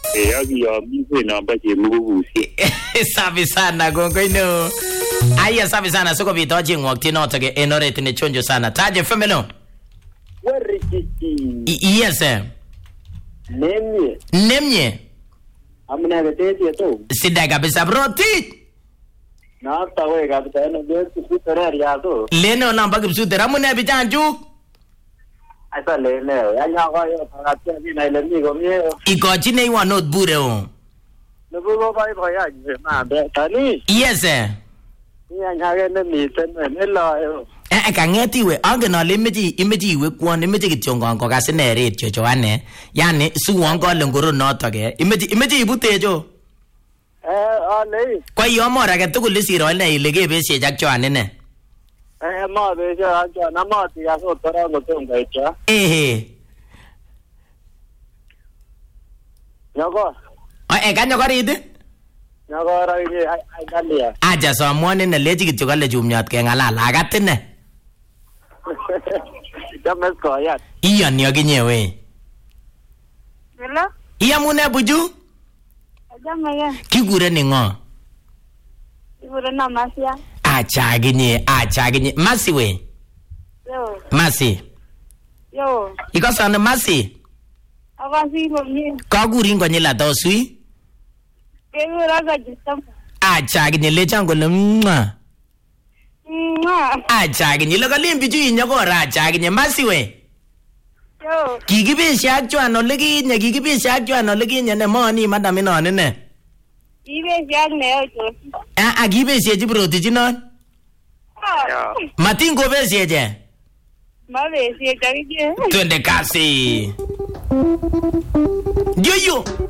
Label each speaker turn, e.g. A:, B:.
A: Mimi namba chemugusi.
B: Safi sana gongoino. Aya safi sana soko bitoje ngwakti notoge enoreti ne chonjo sana. Taje femelo. Yes sir. Nemye.
A: Amna betete to.
B: Sida kabisa broti.
A: Na tawe kabisa eno besi kutere ya to.
B: Leno namba kipsutera mune bitanju.
A: Asa lene anya ko yo pagatia ni ile migo mie.
B: Ikochi ne wa not bure o.
A: Nugo bai bai ya ma be tani.
B: Yes sir.
A: Ni anya ge ne mi ten ne la yo.
B: Kangeti we angen ale imeji iwe kwon imeji kityongo ko kasine ret cho ane yani suwon ko lengoro noto ke imeji ibutejo
A: ale
B: kwa yo mora ke tugul siro ne ile ke besie jak cho ane ne
A: ma be ja na ma ti ya so tora go tonga cha Nyoko
B: kanyo korit
A: Nyoko ra ni ai galia
B: aja so amone ne leji kityo kale chumnyot ke ngalala agatine
A: James ko ya.
B: Iya ni aginye we.
C: Hello?
B: Iya mune buju?
C: Ajama ya.
B: Kigure ni ngo?
C: Kigure na Masia.
B: Acha aginye. Masi we.
C: Yo.
B: Masi.
C: Yo.
B: Iko sana Masi.
C: Avasi mami.
B: Kaguri ngonyela toswi.
C: Kigure ga jisam.
B: Acha aginye lechango le mwa. Achaginye lokalimbi ju inyokora achaginye Masi we.
C: Yo.
B: Kikibeshe ak chwan ole kinye ne moni madam inoni ne.
C: Kibeshe ak ne yo chosi.
B: Kibeshe jibroti jinon. Matin ko beshe je.
C: Mabeshe chakije.
B: Twende kasi. Yo.